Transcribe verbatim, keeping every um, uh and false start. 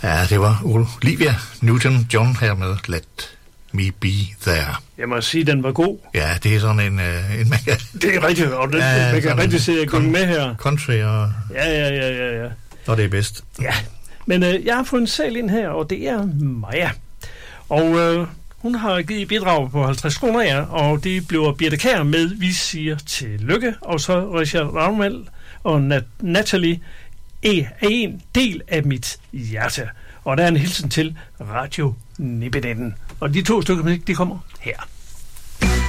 Ja, det var Olivia Newton-John her med Let Me Be There. Jeg må sige, den var god. Ja, det er sådan en... Uh, en man kan, det er rigtigt, og den, ja, man kan rigtig se at gå med her. Country og... Ja, ja, ja, ja, ja. Og det er bedst. Ja, men uh, jeg har fået en sal ind her, og det er Maja. Og uh, hun har givet bidrag på halvtreds kroner, ja, og det bliver Birte Kjær med, vi siger tillykke, og så Richard Raumel og Nat- Natalie er en del af mit hjerte. Og der er en hilsen til Radio Nibedetten. Og de to stykker, de kommer her.